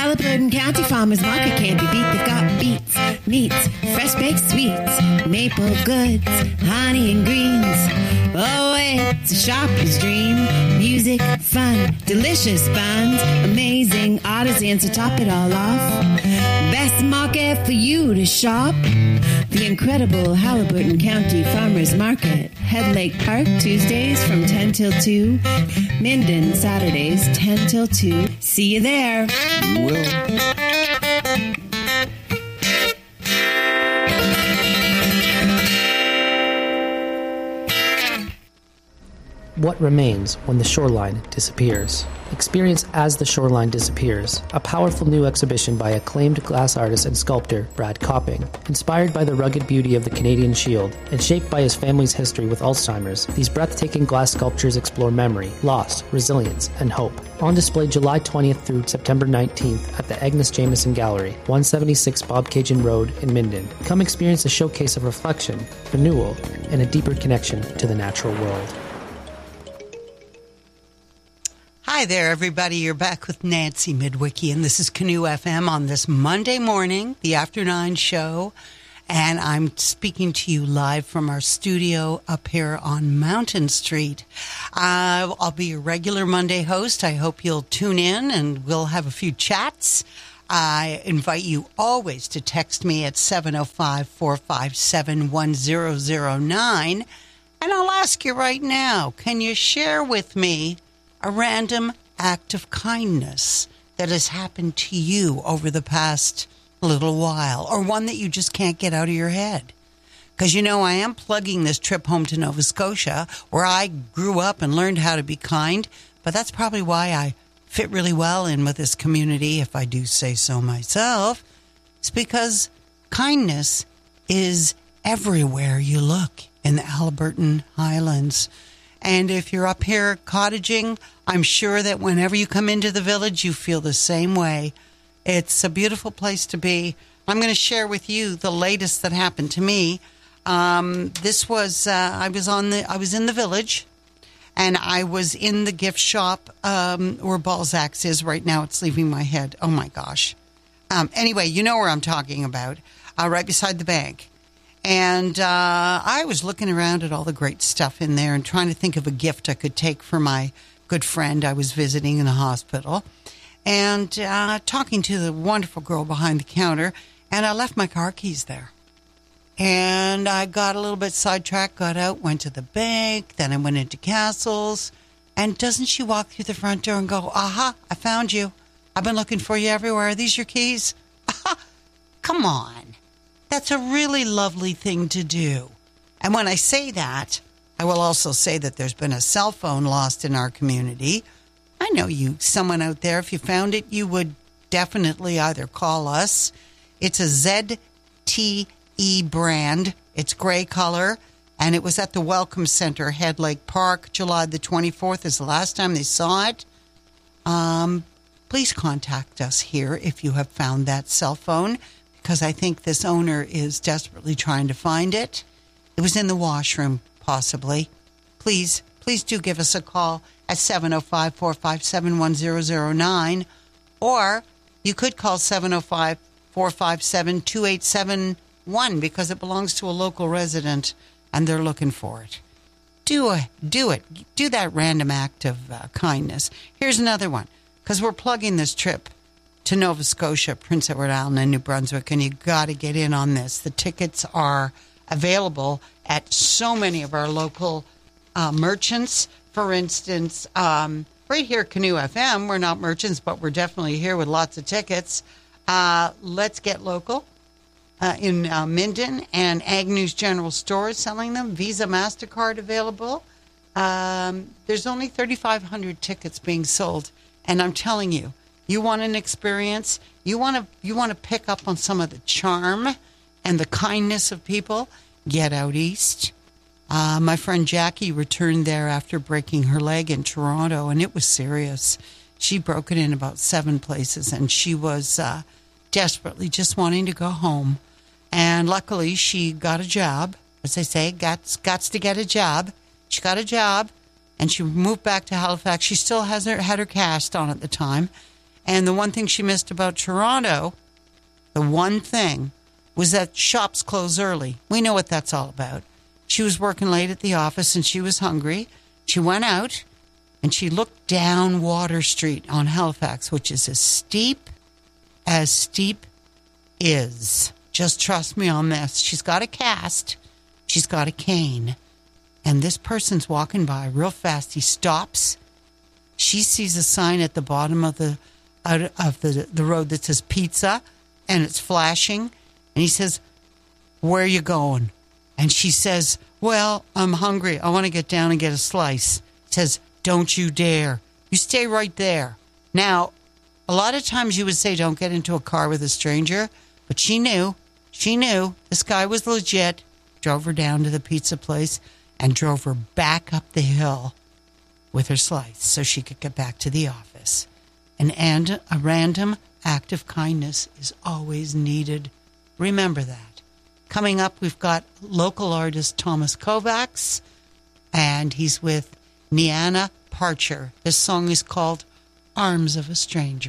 Halliburton County Farmers Market can't be beat. They've got beets, meats, fresh baked sweets, maple goods, honey and greens. Oh, it's a shopper's dream. Music, fun, delicious buns, amazing artisans to top it all off. Best market for you to shop. The incredible Halliburton County Farmers Market. Head Lake Park, Tuesdays from 10 till 2. Minden, Saturdays, 10 till 2. See you there. You will. What remains when the shoreline disappears? Experience As the Shoreline Disappears, a powerful new exhibition by acclaimed glass artist and sculptor Brad Copping. Inspired by the rugged beauty of the Canadian Shield and shaped by his family's history with Alzheimer's, these breathtaking glass sculptures explore memory, loss, resilience, and hope. On display July 20th through September 19th at the Agnes Jameson Gallery, 176 Bobcaygeon Road in Minden. Come experience a showcase of reflection, renewal, and a deeper connection to the natural world. Hi there, everybody. You're back with Nancy Midwicki, and this is Canoe FM on this Monday morning, the After 9 show, and I'm speaking to you live from our studio up here on Mountain Street. I'll be your regular Monday host. I hope you'll tune in, and we'll have a few chats. I invite you always to text me at 705-457-1009, and I'll ask you right now, can you share with me a random act of kindness that has happened to you over the past little while, or one that you just can't get out of your head? Because, you know, I am plugging this trip home to Nova Scotia, where I grew up and learned how to be kind, but that's probably why I fit really well in with this community, if I do say so myself. It's because kindness is everywhere you look in the Albertan Highlands. And if you're up here cottaging, I'm sure that whenever you come into the village, you feel the same way. It's a beautiful place to be. I'm going to share with you the latest that happened to me. This was I was in the village, and I was in the gift shop where Balzac's is right now. It's leaving my head. Oh my gosh. Anyway, you know where I'm talking about. Right beside the bank. And I was looking around at all the great stuff in there and trying to think of a gift I could take for my good friend I was visiting in the hospital. And talking to the wonderful girl behind the counter. And I left my car keys there. And I got a little bit sidetracked, got out, went to the bank. Then I went into Castles. And doesn't she walk through the front door and go, aha, I found you. I've been looking for you everywhere. Are these your keys? Come on. That's a really lovely thing to do. And when I say that, I will also say that there's been a cell phone lost in our community. I know you, someone out there, if you found it, you would definitely either call us. It's a ZTE brand. It's gray color, and it was at the Welcome Center, Head Lake Park. July the 24th is the last time they saw it. Please contact us here if you have found that cell phone, because I think this owner is desperately trying to find it. It was in the washroom, possibly. Please do give us a call at 705-457-1009, or you could call 705-457-2871 because it belongs to a local resident and they're looking for it. Do it. Do that random act of kindness. Here's another one, because we're plugging this trip to Nova Scotia, Prince Edward Island, and New Brunswick, and you got to get in on this. The tickets are available at so many of our local merchants. For instance, right here at Canoe FM, we're not merchants, but we're definitely here with lots of tickets. Let's Get Local in Minden, and Agnew's General Store is selling them. Visa, MasterCard available. There's only 3,500 tickets being sold, and I'm telling you, you want an experience? You want to pick up on some of the charm and the kindness of people? Get out east. My friend Jackie returned there after breaking her leg in Toronto, and it was serious. She broke it in about 7 places, and she was desperately just wanting to go home. And luckily, she got a job. As they say, gots to get a job. She got a job, and she moved back to Halifax. She still had her cast on at the time. And the one thing she missed about Toronto, the one thing, was that shops close early. We know what that's all about. She was working late at the office and she was hungry. She went out and she looked down Water Street on Halifax, which is as steep is. Just trust me on this. She's got a cast. She's got a cane. And this person's walking by real fast. He stops. She sees a sign at the bottom of the road that says pizza, and it's flashing. And he says, "Where are you going?" And she says, "Well, I'm hungry. I want to get down and get a slice." He says, "Don't you dare. You stay right there." Now, a lot of times you would say don't get into a car with a stranger, but she knew this guy was legit, drove her down to the pizza place and drove her back up the hill with her slice so she could get back to the office. And a random act of kindness is always needed. Remember that. Coming up, we've got local artist Thomas Kovacs, and he's with Niana Parcher. This song is called Arms of a Stranger.